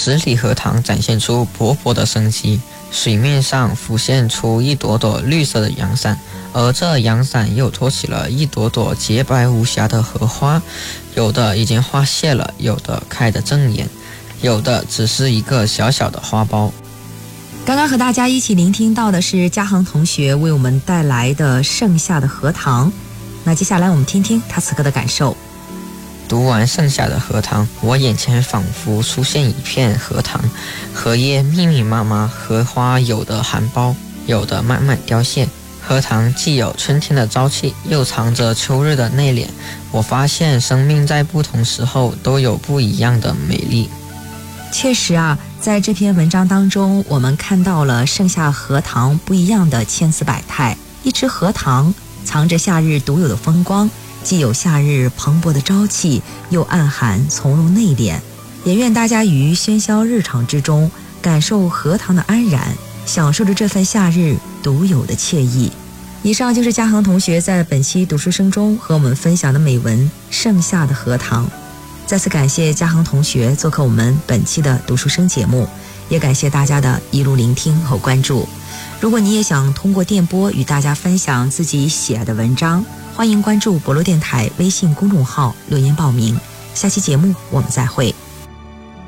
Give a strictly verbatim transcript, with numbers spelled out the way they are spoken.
十里荷塘展现出勃勃的生机，水面上浮现出一朵朵绿色的阳伞，而这阳伞又托起了一朵朵洁白无瑕的荷花，有的已经花谢了，有的开得正艳，有的只是一个小小的花苞。 刚刚和大家一起聆听到的是嘉恒同学为我们带来的《盛夏的荷塘》，那接下来我们听听他此刻的感受。 读完《盛夏的荷塘》，我眼前仿佛出现一片荷塘，荷叶密密麻麻，荷花有的含苞，有的慢慢凋谢。荷塘既有春天的朝气，又藏着秋日的内敛。我发现生命在不同时候都有不一样的美丽。 确实啊，在这篇文章当中，我们看到了盛夏荷塘不一样的千姿百态。一池荷塘藏着夏日独有的风光，既有夏日蓬勃的朝气，又暗含从容内敛。也愿大家于喧嚣日常之中，感受荷塘的安然，享受着这份夏日独有的惬意。以上就是嘉恒同学在本期读书声中和我们分享的美文《盛夏的荷塘》。再次感谢嘉恒同学做客我们本期的读书声节目，也感谢大家的一路聆听和关注。如果你也想通过电波与大家分享自己写的文章，欢迎关注博罗电台微信公众号留言报名。下期节目我们再会。